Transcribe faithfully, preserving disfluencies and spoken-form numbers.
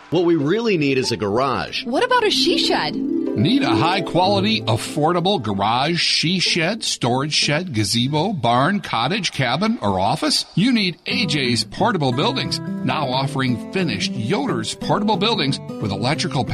What we really need is a garage. What about a she shed? Need a high-quality, affordable garage, she shed, storage shed, gazebo, barn, cottage, cabin, or office? You need A J's Portable Buildings, now offering finished Yoder's portable buildings with electrical